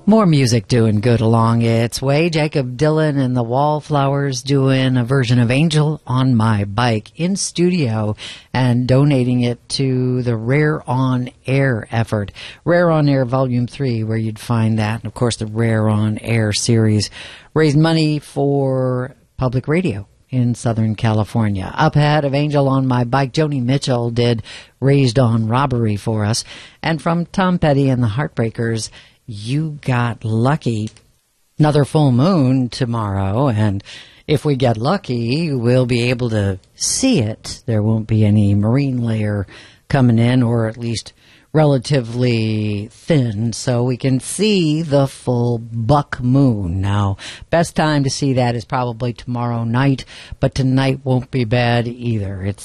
More music doing good along its way. Jacob Dylan and the Wallflowers doing a version of Angel on My Bike in studio and donating it to the Rare on Air effort. Rare on Air Volume 3, where you'd find that. And, of course, the Rare on Air series raised money for public radio in Southern California. Up ahead of Angel on My Bike, Joni Mitchell did Raised on Robbery for us. And from Tom Petty and the Heartbreakers, You Got Lucky. Another full moon tomorrow, and if we get lucky, we'll be able to see it. There won't be any marine layer coming in, or at least relatively thin, so we can see the full buck moon. Now, best time to see that is probably tomorrow night, but tonight won't be bad either. It's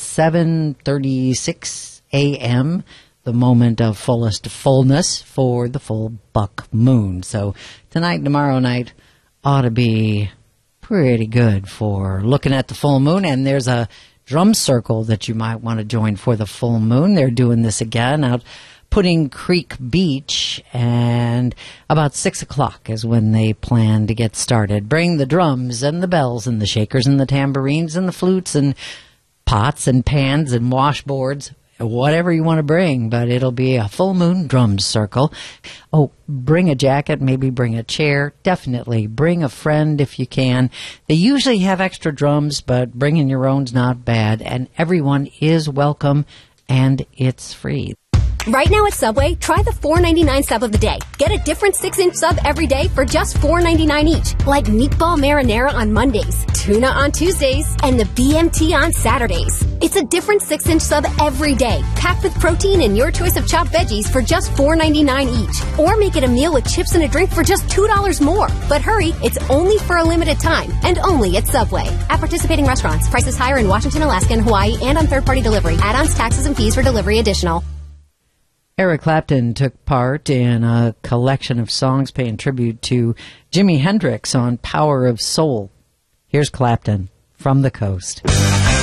7:36 a.m., the moment of fullest fullness for the full buck moon. So tonight and tomorrow night ought to be pretty good for looking at the full moon. And there's a drum circle that you might want to join for the full moon. They're doing this again out Pudding Creek Beach, and about 6 o'clock is when they plan to get started. Bring the drums and the bells and the shakers and the tambourines and the flutes and pots and pans and washboards, whatever you want to bring, but it'll be a full moon drum circle. Oh, bring a jacket, maybe bring a chair. Definitely bring a friend if you can. They usually have extra drums, but bringing your own's not bad, and everyone is welcome, and it's free. Right now at Subway, try the $4.99 sub of the day. Get a different 6-inch sub every day for just $4.99 each. Like meatball marinara on Mondays, tuna on Tuesdays, and the BMT on Saturdays. It's a different 6-inch sub every day, packed with protein and your choice of chopped veggies for just $4.99 each. Or make it a meal with chips and a drink for just $2 more. But hurry, it's only for a limited time, and only at Subway. At participating restaurants, prices higher in Washington, Alaska, and Hawaii, and on third-party delivery. Add-ons, taxes, and fees for delivery additional. Eric Clapton took part in a collection of songs paying tribute to Jimi Hendrix on Power of Soul. Here's Clapton, From the Coast.